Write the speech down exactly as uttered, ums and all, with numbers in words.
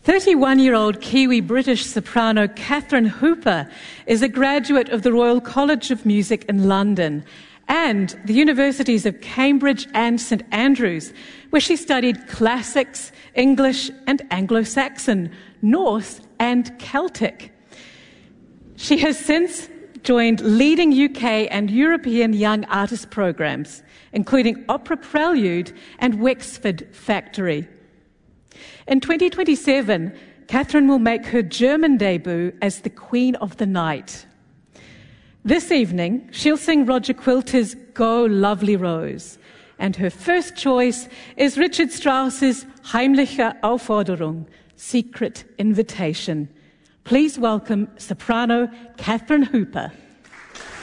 thirty-one-year-old Kiwi-British soprano Catherine Hooper is a graduate of the Royal College of Music in London and the universities of Cambridge and St Andrews, where she studied classics, English and Anglo-Saxon, Norse and Celtic. She has since joined leading U K and European young artist programs, including Opera Prelude and Wexford Factory. In twenty twenty-seven, Catherine will make her German debut as the Queen of the Night. This evening, she'll sing Roger Quilter's Go Lovely Rose, and her first choice is Richard Strauss's Heimliche Aufforderung, Secret Invitation. Please welcome soprano Catherine Hooper.